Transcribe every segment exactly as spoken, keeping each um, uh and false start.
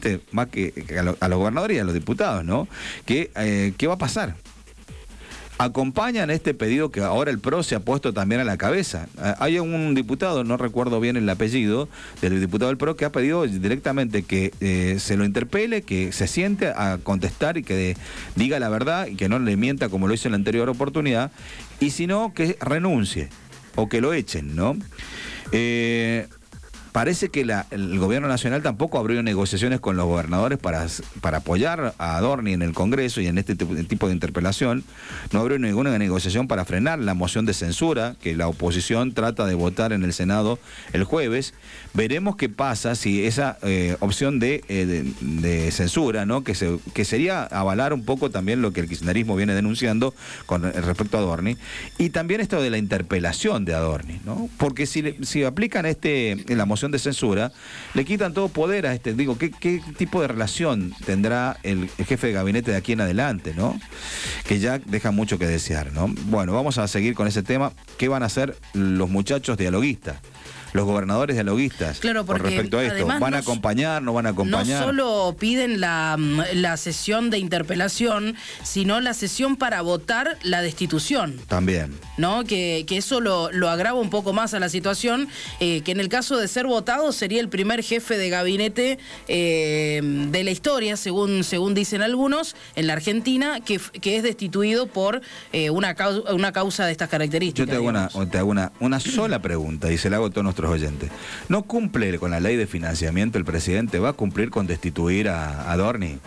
presidente, más que, que a, lo, a los gobernadores y a los diputados, ¿no? Que, eh, ¿Qué va a pasar? Acompañan este pedido que ahora el P R O se ha puesto también a la cabeza. Hay un diputado, no recuerdo bien el apellido, del diputado del P R O que ha pedido directamente que eh, se lo interpele, que se siente a contestar y que de, diga la verdad y que no le mienta como lo hizo en la anterior oportunidad, y si no, que renuncie o que lo echen, ¿no? Eh... Parece que la, el gobierno nacional tampoco abrió negociaciones con los gobernadores para, para apoyar a Adorni en el Congreso y en este tipo de interpelación. No abrió ninguna negociación para frenar la moción de censura que la oposición trata de votar en el Senado el jueves. Veremos qué pasa si esa eh, opción de, eh, de, de censura, ¿no? que, se, que sería avalar un poco también lo que el kirchnerismo viene denunciando con respecto a Adorni, y también esto de la interpelación de Adorni, ¿no? Porque si, si aplican este, en la moción de censura, le quitan todo poder a este, digo, ¿qué, qué tipo de relación tendrá el, el jefe de gabinete de aquí en adelante, ¿no? Que ya deja mucho que desear, ¿no? Bueno, vamos a seguir con ese tema. ¿Qué van a hacer los muchachos dialoguistas? Los gobernadores dialoguistas, claro, porque con respecto a esto, ¿van a acompañar, no van a acompañar? No solo piden la, la sesión de interpelación, sino la sesión para votar la destitución. También. ¿No? Que, que eso lo, lo agrava un poco más a la situación, eh, que en el caso de ser votado sería el primer jefe de gabinete eh, de la historia, según, según dicen algunos, en la Argentina, que, que es destituido por eh, una, causa, una causa de estas características. Yo te hago, una, te hago una, una sola pregunta y se la hago a todos nuestros oyentes. ¿No cumple con la ley de financiamiento el presidente? ¿Va a cumplir con destituir a, a Adorni?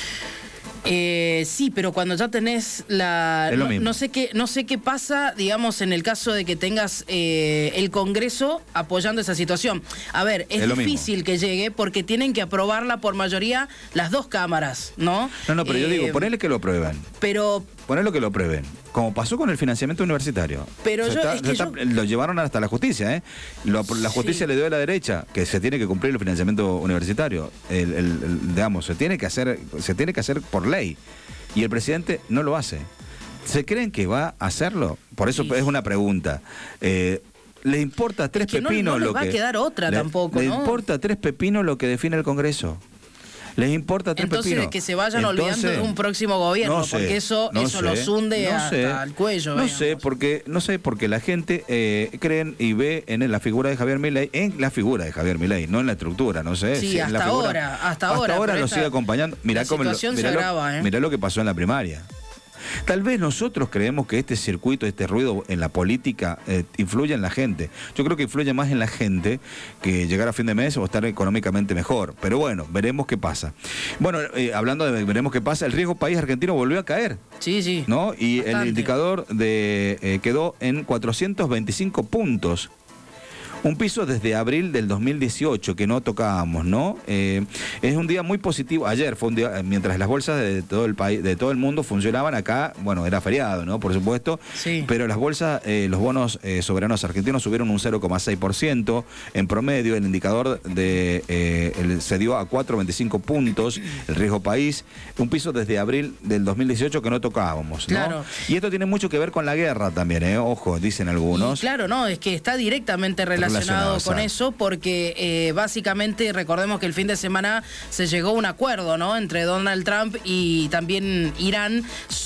Eh, sí, pero cuando ya tenés la... No, no sé qué, no sé qué pasa, digamos, en el caso de que tengas eh, el Congreso apoyando esa situación. A ver, es, es difícil que llegue porque tienen que aprobarla por mayoría las dos cámaras, ¿no? No, no, pero eh, yo digo, ponele que lo aprueben. Pero... Ponelo que lo aprueben, como pasó con el financiamiento universitario. Pero yo, está, es que está, yo... Lo llevaron hasta la justicia, ¿eh? Lo, la justicia sí. le dio a la derecha que se tiene que cumplir el financiamiento universitario. El, el, el, digamos, se tiene que hacer, se tiene que hacer por ley. Y el presidente no lo hace. ¿Se creen que va a hacerlo? Por eso sí. es una pregunta. Eh, ¿Le importa tres es que pepinos no, no lo va que... a quedar otra le, tampoco, ¿Le ¿no? importa tres pepinos lo que define el Congreso? Les importa tres Entonces pepinos. que se vayan Entonces, olvidando de un próximo gobierno, no sé, porque eso, no eso sé, los hunde no hasta sé, el cuello. No digamos. sé, porque, no sé, porque la gente eh, creen y ve en la figura de Javier Milei, en la figura de Javier Milei, no en la estructura, no sé. Sí, si hasta en la figura, ahora, hasta, hasta ahora. Hasta ahora lo sigue acompañando. Mirá la cómo situación lo, mirá se lo, agrava, ¿eh? Mirá lo que pasó en la primaria. Tal vez nosotros creemos que este circuito, este ruido en la política eh, influye en la gente. Yo creo que influye más en la gente que llegar a fin de mes o estar económicamente mejor. Pero bueno, veremos qué pasa. Bueno, eh, hablando de veremos qué pasa, el riesgo país argentino volvió a caer. Sí, sí. ¿No? Y bastante. El indicador de eh, quedó en cuatrocientos veinticinco puntos. Un piso desde abril del dos mil dieciocho que no tocábamos, ¿no? Eh, es un día muy positivo. Ayer fue un día, mientras las bolsas de todo el país, de todo el mundo funcionaban acá, bueno, era feriado, ¿no? Por supuesto. Sí. Pero las bolsas, eh, los bonos eh, soberanos argentinos subieron un cero coma seis por ciento. En promedio, el indicador de eh, el, se dio a cuatro coma veinticinco puntos, el riesgo país. Un piso desde abril del dos mil dieciocho que no tocábamos, ¿no? Claro. Y esto tiene mucho que ver con la guerra también, ¿eh? Ojo, dicen algunos. Y claro, no, es que está directamente relacionado. relacionado con ¿sabes? Eso, porque eh, básicamente recordemos que el fin de semana se llegó a un acuerdo, ¿no? Entre Donald Trump y también Irán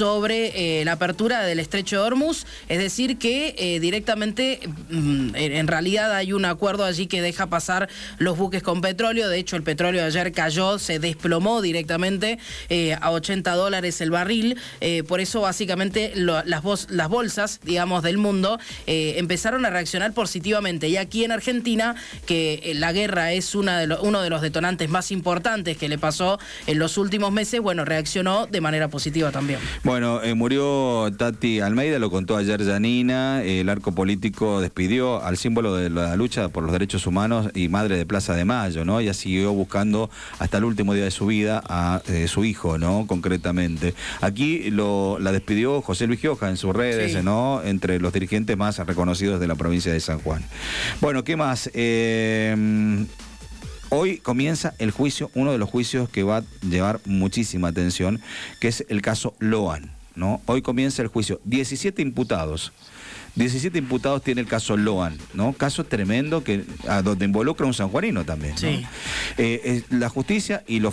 sobre eh, la apertura del estrecho de Hormuz, es decir que eh, directamente mm, en realidad hay un acuerdo allí que deja pasar los buques con petróleo. De hecho el petróleo ayer cayó, se desplomó directamente eh, a ochenta dólares el barril, eh, por eso básicamente lo, las, las bolsas, digamos, del mundo eh, empezaron a reaccionar positivamente, y aquí en Argentina Argentina, que la guerra es una de lo, uno de los detonantes más importantes que le pasó en los últimos meses, bueno, reaccionó de manera positiva también. Bueno, eh, murió Tati Almeida, lo contó ayer Janina, eh, el arco político despidió al símbolo de la lucha por los derechos humanos y madre de Plaza de Mayo, ¿no? Ella siguió buscando hasta el último día de su vida a eh, su hijo, ¿no? Concretamente. Aquí lo, la despidió José Luis Gioja en sus redes, sí. ¿no? Entre los dirigentes más reconocidos de la provincia de San Juan. Bueno, ¿qué más? Eh, hoy comienza el juicio, uno de los juicios que va a llevar muchísima atención, que es el caso Loan, ¿no? Hoy comienza el juicio. diecisiete imputados. diecisiete imputados tiene el caso Loan, ¿no? Caso tremendo que a donde involucra a un sanjuanino también, ¿no? Sí. Eh, la justicia y los